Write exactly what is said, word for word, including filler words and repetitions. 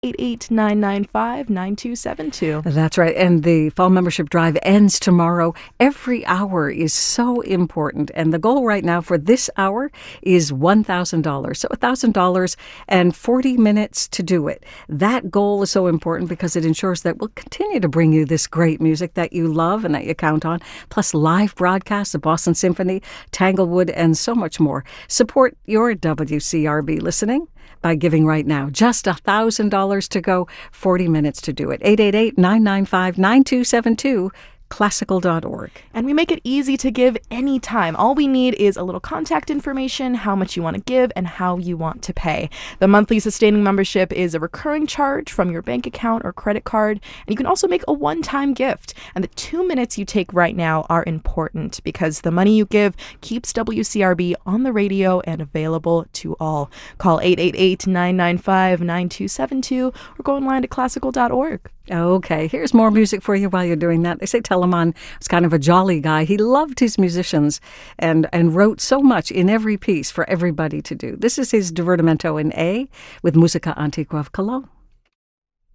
eight eight nine nine five nine two seven two. That's right. And the fall membership drive ends tomorrow. Every hour is so important. And the goal right now for this hour is one thousand dollars. So one thousand dollars and forty minutes to do it. That goal is so important because it ensures that we'll continue to bring you this great music that you love and that you count on, plus live broadcasts of Boston Symphony, Tanglewood, and so much more. Support your W C R B listening by giving right now. Just one thousand dollars to go, forty minutes to do it. eight eight eight nine nine five nine two seven two. classical dot org. And we make it easy to give anytime. All we need is a little contact information, how much you want to give, and how you want to pay. The monthly sustaining membership is a recurring charge from your bank account or credit card, and you can also make a one-time gift. And the two minutes you take right now are important because the money you give keeps W C R B on the radio and available to all. Call eight eight eight nine nine five nine two seven two or go online to classical dot org. Okay, here's more music for you while you're doing that. They say Telemann was kind of a jolly guy. He loved his musicians and, and wrote so much in every piece for everybody to do. This is his Divertimento in A with Musica Antiqua of Cologne.